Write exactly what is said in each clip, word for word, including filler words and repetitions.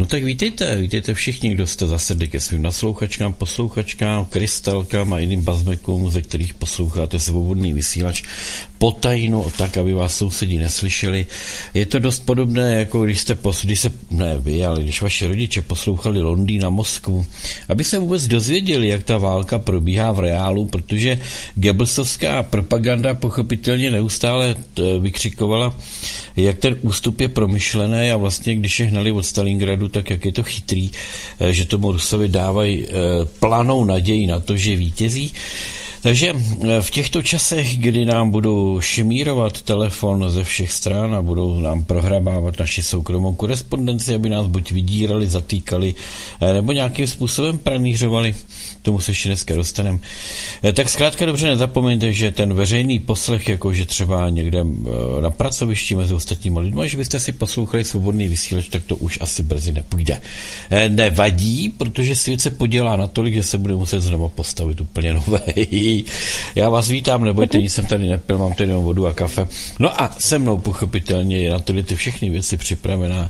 No tak vítejte, vítejte všichni, kdo jste zasedli ke svým naslouchačkám, poslouchačkám, krystalkám a jiným bazmekům, ze kterých posloucháte svobodný vysílač potajno, tak, aby vás sousedí neslyšeli. Je to dost podobné, jako když jste, pos, když se, ne vy, ale když vaši rodiče poslouchali Londýn a Moskvu, aby se vůbec dozvěděli, jak ta válka probíhá v reálu, protože Goebbelsovská propaganda pochopitelně neustále vykřikovala, jak ten ústup je promyšlený a vlastně, když je hnali od Stalingradu, tak jak je to chytrý, že tomu Rusovi dávají planou naději na to, že vítězí. Takže v těchto časech, kdy nám budou šmírovat telefon ze všech stran a budou nám prohrabávat naši soukromou korespondenci, aby nás buď vydírali, zatýkali, nebo nějakým způsobem pranířovali, tomu se ještě dneska dostaneme. Tak zkrátka dobře nezapomeňte, že ten veřejný poslech, jakože třeba někde na pracovišti mezi ostatními lidmi, že byste si poslouchali svobodný vysílač, tak to už asi brzy nepůjde. Nevadí, protože svět se podělá natolik, že se bude muset znovu postavit úplně nový. Já vás vítám, nebojte, nic jsem tady nepil, mám tady jenom vodu a kafe. No a se mnou pochopitelně je na tyhle ty všechny věci připravená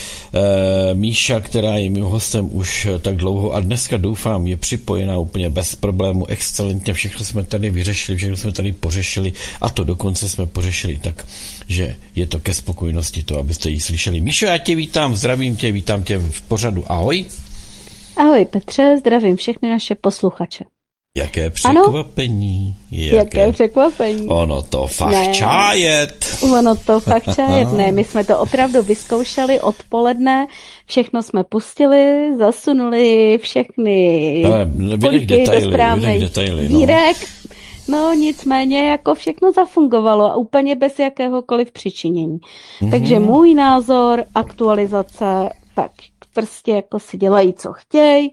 e, Míša, která je mým hostem už tak dlouho a dneska doufám je připojená úplně bez problému, excelentně, všechno jsme tady vyřešili, všechno jsme tady pořešili a to dokonce jsme pořešili tak, že je to ke spokojenosti to, abyste ji slyšeli. Míšo, já tě vítám, zdravím tě, vítám tě v pořadu, ahoj. Ahoj Petře, zdravím všechny naše posluchače. Jaké překvapení. Jaké, Jaké překvapení. Ono to fakt čájet. Ono to fakt čájet. Ne, my jsme to opravdu vyzkoušeli odpoledne, všechno jsme pustili, zasunuli všechny půlky do správných dírek. No. no nicméně jako všechno zafungovalo a úplně bez jakéhokoliv přičinění. Mm-hmm. Takže můj názor, aktualizace, tak prostě jako si dělají, co chtějí.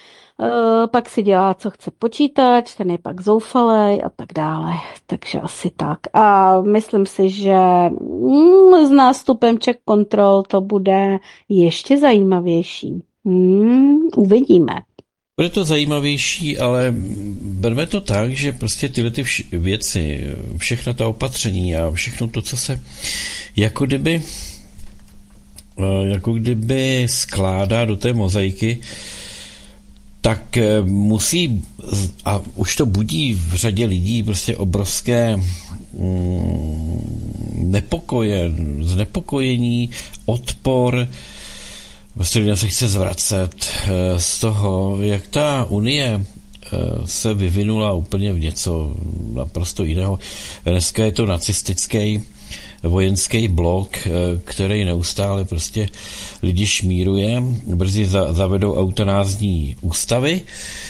Uh, pak si dělá, co chce počítač, ten je pak zoufalej a tak dále. Takže asi tak. A myslím si, že mm, s nástupem check control to bude ještě zajímavější. Hmm, uvidíme. Bude to zajímavější, ale berme to tak, že prostě tyhle ty vš- věci, všechna ta opatření a všechno to, co se jako kdyby, jako kdyby skládá do té mozaiky, tak musí, a už to budí v řadě lidí prostě obrovské mm, nepokoje, znepokojení, odpor, prostě lidem se chce zvracet z toho, jak ta unie se vyvinula úplně v něco naprosto jiného. Dneska je to nacistický vojenský blok, který neustále prostě lidi šmíruje, brzy za, zavedou eutanázní ústavy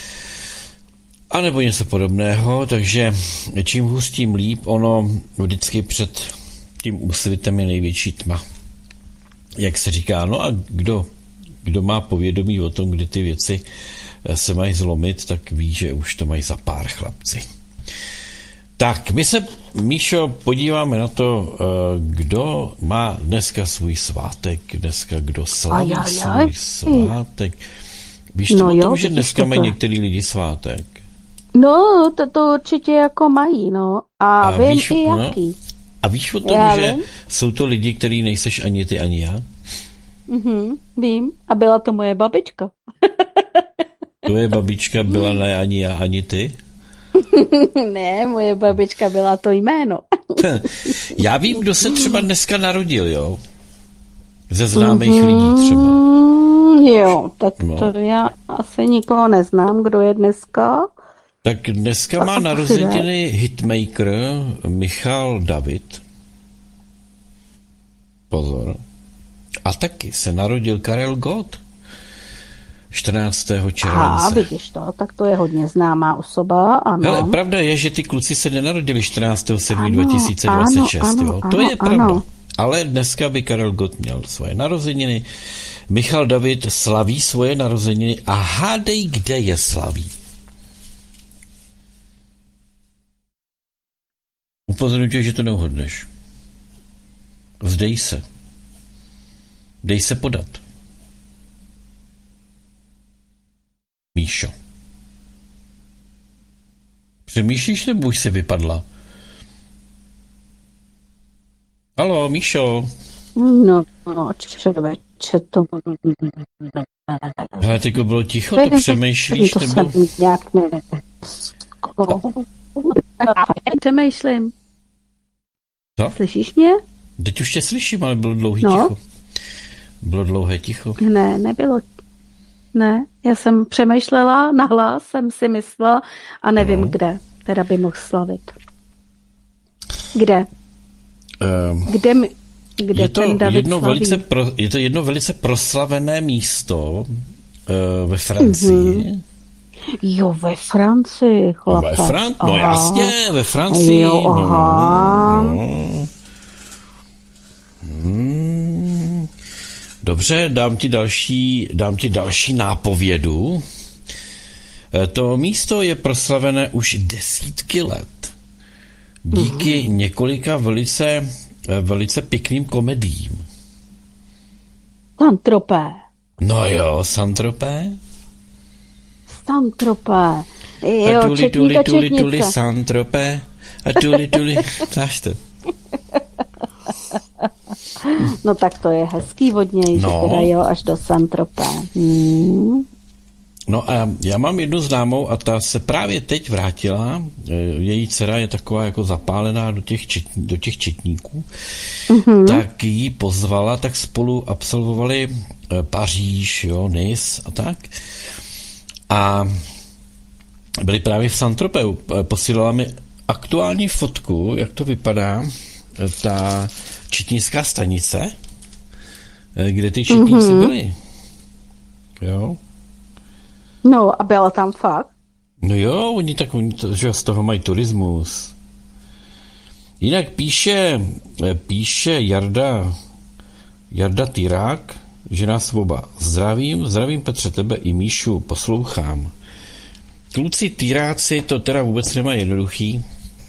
a nebo něco podobného, takže čím hůř, tím líp, ono vždycky před tím úsvitem je největší tma. Jak se říká, no a kdo, kdo má povědomí o tom, kdy ty věci se mají zlomit, tak ví, že už to mají za pár chlapci. Tak, my se, Míšo, podíváme na to, kdo má dneska svůj svátek, dneska kdo slaví svůj svátek. Víš to no o tom, jo, že dneska mají některý lidi svátek? No, to, to určitě jako mají, no. A, a vím víš, i jaký. No, a víš o tom, já že vím? Jsou to lidi, který nejseš ani ty, ani já? Mhm, vím. A byla to moje babička. Tvoje babička byla ne ani já, ani ty? Ne, moje babička byla to jméno. Já vím, kdo se třeba dneska narodil, jo? Ze známých mm-hmm. lidí třeba. Jo, tak no. To já asi nikoho neznám, kdo je dneska. Tak dneska má narozeniny hitmaker Michal David. Pozor. A taky se narodil Karel Gott. čtrnáctého července. A vidíš to, tak to je hodně známá osoba, ano. Ale pravda je, že ty kluci se nenarodili čtrnáctého sedmého dva tisíce dvacet šest, ano, jo? Ano, to je pravda. Ano. Ale dneska by Karel Gott měl svoje narozeniny, Michal David slaví svoje narozeniny a hádej, kde je slaví. Upozorňuji tě, že to neuhodneš. Vzdej se. Dej se podat. Míšo. Přemýšlíš, nebo už jsi vypadla? Haló, Míšo. No, no, člověče, to... Ale teďko bylo ticho, to přemýšlíš, to nebo? jsem nějak ne... Přemýšlím. Co? Slyšíš mě? Teď už tě slyším, ale bylo dlouhý No. ticho. Bylo dlouhé ticho. Ne, nebylo. Ne, já jsem přemýšlela, nahlas jsem si myslela a nevím, No. kde teda by mohl slavit. Kde? Um, Kde, mi- kde je, to ten David jedno slaví? velice pro, je to jedno velice proslavené místo uh, ve Francii. Mhm. Jo, ve Francii, chlape. Ve Fran- no Aha. jasně, ve Francii. Jo, aha. No, no. Hmm. Dobře, dám ti další, dám ti další nápovědu. Eh, To místo je proslavené už desítky let. Díky Mhm. několika velice, eh, velice pěkným komediím. Santropé. No jo, Saint-Tropez. Santropé. A Jo, tuli, četníka, tuli, tuli, tuli, četnice. Saint-Tropez. A tuli, tuli, znáš to. No tak to je hezký od něj, No. že teda jo, až do Santropé. Hmm. No a já mám jednu známou a ta se právě teď vrátila. Eh, Její dcera je taková jako zapálená do těch, čet, do těch četníků. Mhm. Tak ji pozvala, tak spolu absolvovali eh, Paříž, jo, Nice a tak. A byli právě v Saint-Tropez. Eh, Posílala mi aktuální fotku, jak to vypadá, eh, ta četnická stanice, eh, kde ty četníci Mhm. byli. Jo. No a byla tam fakt? No jo, oni tak, oni to, že z toho mají turismus. Jinak píše, eh, píše Jarda, Jarda Tyrák, že nás oba zdravím, zdravím Petře, tebe i Míšu, poslouchám. Kluci Tyráci to teda vůbec nemá jednoduchý.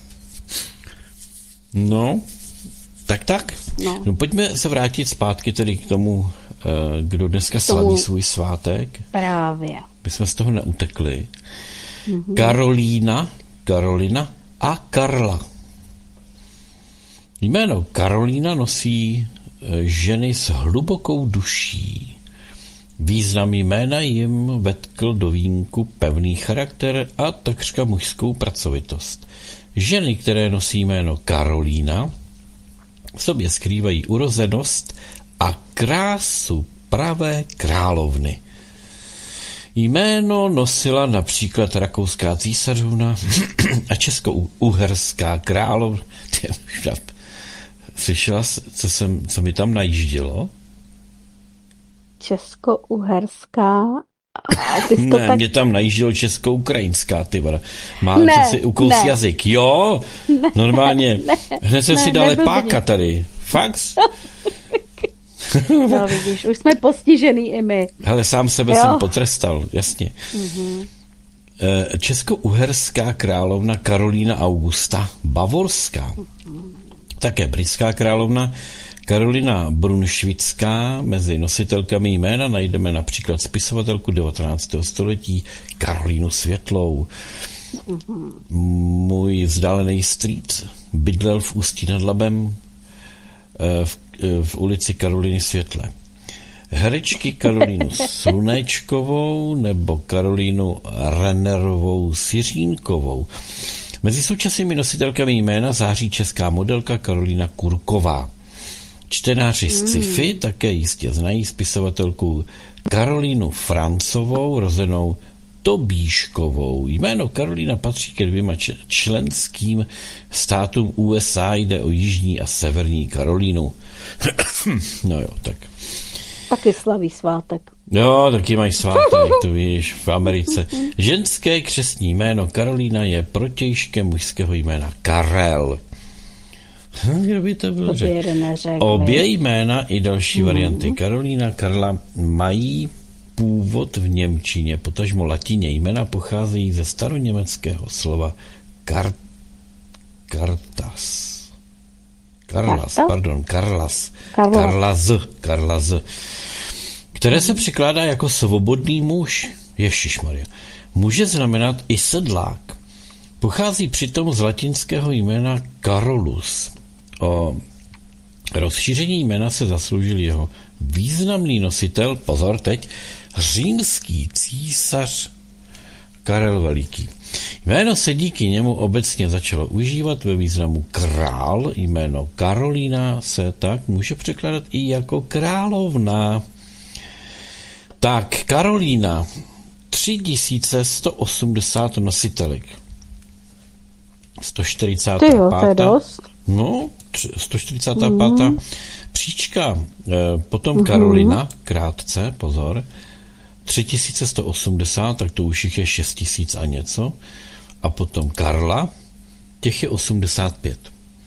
No, tak tak. No. No pojďme se vrátit zpátky tedy k tomu, eh, kdo dneska slaví Tomu- svůj svátek. Právě. My jsme z toho neutekli. Mm-hmm. Karolína, Karolina a Karla. Jméno Karolína nosí eh, ženy s hlubokou duší. Význam jména jim vetkl do vínku pevný charakter a takřka mužskou pracovitost. Ženy, které nosí jméno Karolína, v sobě skrývají urozenost a krásu pravé královny. Jméno nosila například rakouská císařovna a česko-uherská královna. Slyšela jsi, co, jsem, co mi tam najíždělo? Česko-uherská. A ty jsi to Ne, tak... mě tam najíždělo česko-ukrajinská, ty vada. Má Ne, přeci ukous ne. jazyk. Jo, normálně. Hned jsem ne, si dal nebyl lepáka vidět. tady. Fakt? No vidíš, už jsme postižený i my. Hele, sám sebe Jo. jsem potrestal, jasně. Eh, Česko-uherská královna Karolína Augusta Bavorská. Také britská královna Karolina Brunšvická. Mezi nositelkami jména najdeme například spisovatelku devatenáctého století Karolínu Světlou. Můj vzdálený strýc bydlel v Ústí nad Labem eh, v, eh, v ulici Karolíny Světlé. Herečky Karolínu Slunečkovou nebo Karolínu Rennerovou Siřínkovou. Mezi současnými nositelkami jména září česká modelka Karolína Kurková. Čtenáři z sci-fi také jistě znají spisovatelku Karolínu Francovou, rozenou Tobíškovou. Jméno Karolína patří ke dvěma č- členským státům U S A, jde o Jižní a Severní Karolínu. No jo, tak. Taky slaví svátek. Jo, taky mají svátek, to víš, v Americe. Ženské křestní jméno Karolína je protějškem mužského jména Karel. Hm, kdo by to byl To by řekl? jeden neřekl. Obě jména i další varianty Karolína, Karla mají původ v němčině, potažmo latině. Jména pocházejí ze staroněmeckého slova kar, kartas. Karlas, Karta? pardon, Karlas. Karlas. Karlaz, Karlaz, které se překládá jako svobodný muž. Ježišmarja. Může znamenat i sedlák. Pochází přitom z latinského jména Carolus. O Rozšíření jména se zasloužil jeho významný nositel, pozor teď, římský císař Karel Veliký. Jméno se díky němu obecně začalo užívat ve významu král. Jméno Karolína se tak může překládat i jako královna. Tak, Karolína, tři tisíce sto osmdesát nositelek. sto čtyřicátá pátá. Ty jo, to je dost. No, sto čtyřicátá pátá Mm. příčka, potom Karolina, krátce, pozor, tři tisíce sto osmdesát, tak to už jich je šest tisíc a něco. A potom Karla, těch je osmdesát pět.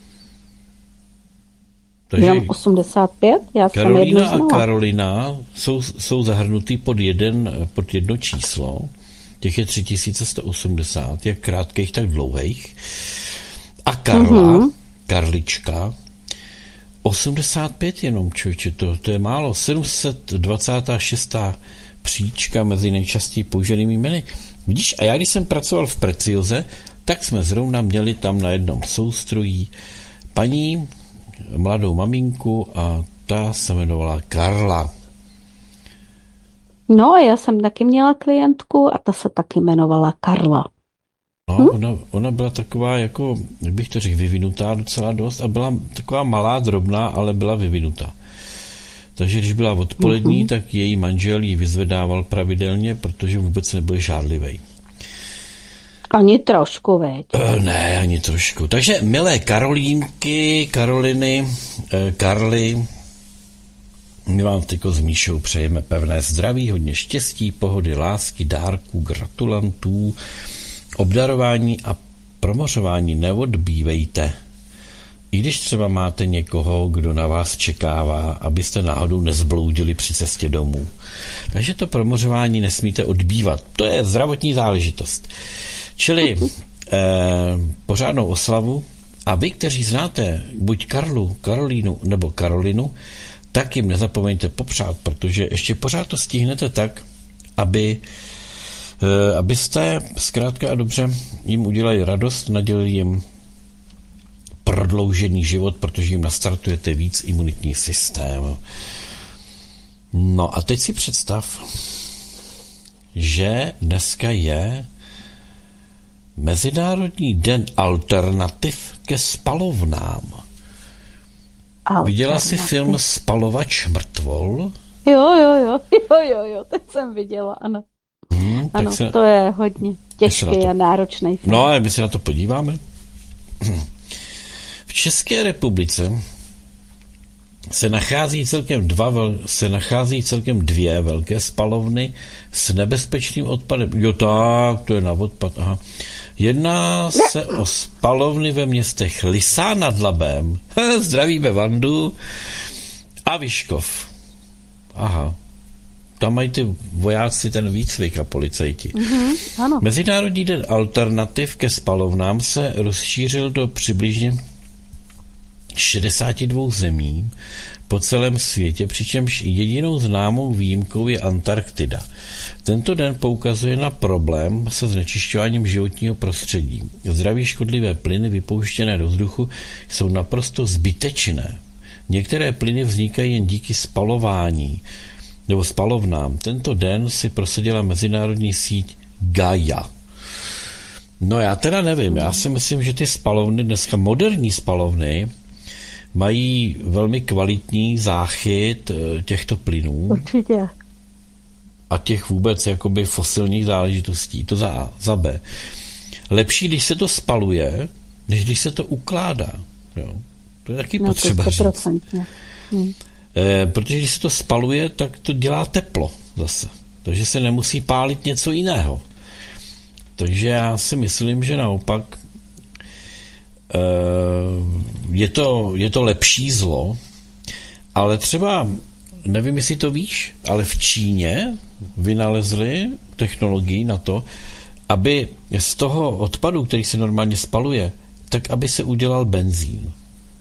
Takže Jenom osmdesát pět? Já jsem jednu Karolína a znala. Karolina jsou, jsou zahrnutý pod, jeden, pod jedno číslo. Těch je tři tisíce sto osmdesát, jak krátkých, tak dlouhých. A Karla, mm-hmm. Karlička, osmdesát pět jenom, člověče, to, to je málo. sedm set dvacet šest příčka mezi nejčastěji používanými jmény. Vidíš, a já když jsem pracoval v Precioze, tak jsme zrovna měli tam na jednom soustrojí paní, mladou maminku a ta se jmenovala Karla. No a já jsem taky měla klientku a ta se taky jmenovala Karla. No, hm? ona, ona byla taková jako, jak bych to řekl, vyvinutá docela dost a byla taková malá, drobná, ale byla vyvinutá. Takže když byla odpolední, mm-hmm. tak její manžel ji vyzvedával pravidelně, protože vůbec nebyl žádlivej. Ani trošku, veď. E, ne, ani trošku. Takže milé Karolínky, Karoliny, e, Karly, my vám teďko s Míšou přejeme pevné zdraví, hodně štěstí, pohody, lásky, dárků, gratulantů, obdarování a promořování neodbývejte. I když třeba máte někoho, kdo na vás čekává, abyste náhodou nezbloudili při cestě domů. Takže to promořování nesmíte odbývat. To je zdravotní záležitost. Čili eh, pořádnou oslavu a vy, kteří znáte buď Karlu, Karolínu nebo Karolinu, tak jim nezapomeňte popřát, protože ještě pořád to stihnete tak, aby, eh, abyste zkrátka a dobře jim udělali radost, nadělili jim prodloužený život, protože jim nastartujete víc imunitní systém. No a teď si představ, že dneska je Mezinárodní den alternativ ke spalovnám. Viděla jsi film Spalovač mrtvol? Jo, jo, jo, jo, jo, jo, teď jsem viděla, ano. Hmm, ano, se, to je hodně těžký a náročný film. No, a my se na to podíváme. V České republice se nachází celkem dva, se nachází celkem dvě velké spalovny s nebezpečným odpadem. Jo, tak, to je na odpad, aha. Jedná se o spalovny ve městech Lysá nad Labem, zdravíme Vandu, a Vyškov. Aha, tam mají ty vojáci ten výcvik a policajti. Mm-hmm, ano. Mezinárodní den alternativ ke spalovnám se rozšířil do přibližně šedesát dva zemí po celém světě, přičemž jedinou známou výjimkou je Antarktida. Tento den poukazuje na problém se znečišťováním životního prostředí. Zdraví škodlivé plyny vypouštěné do vzduchu jsou naprosto zbytečné. Některé plyny vznikají jen díky spalování nebo spalovnám. Tento den si prosadila mezinárodní síť Gaia. No já teda nevím, já si myslím, že ty spalovny, dneska moderní spalovny, mají velmi kvalitní záchyt těchto plynů. Určitě. A těch vůbec jakoby fosilních záležitostí. To za A. Za B. Lepší, když se to spaluje, než když se to ukládá. Jo. To je taky no, potřeba říct. Hmm. E, protože když se to spaluje, tak to dělá teplo zase. Takže se nemusí pálit něco jiného. Takže já si myslím, že naopak e, je to, je to lepší zlo, ale třeba, nevím, jestli to víš, ale v Číně vynalezli technologii na to, aby z toho odpadu, který se normálně spaluje, tak aby se udělal benzín.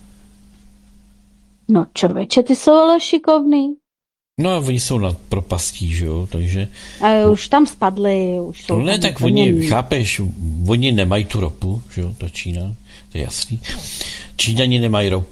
No člověče, ty jsou ale šikovný. No a oni jsou nad propastí, že jo, takže... A už tam spadli, už jsou no ne, tam tak oni, mít. chápeš, oni nemají tu ropu, že jo, ta Čína, to je jasný. Číňani nemají ropu.